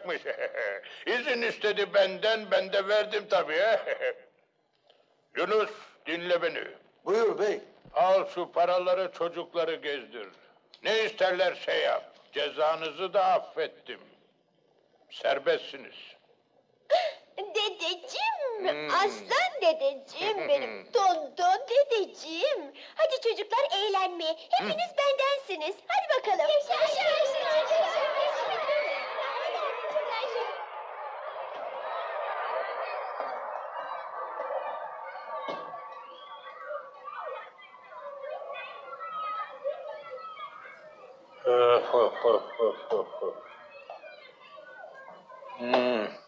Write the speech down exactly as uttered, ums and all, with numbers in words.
alacakmış. İzin istedi benden, ben de verdim tabii. Yunus, dinle beni. Buyur bey. Al şu paraları, çocukları gezdir. Ne isterlerse yap. Cezanızı da affettim. Serbestsiniz. Dedeciğim, Hmm. aslan dedeciğim benim, tonton dedeciğim. Hadi çocuklar eğlenmeye, hepiniz bendensiniz. Hadi bakalım. Hmm.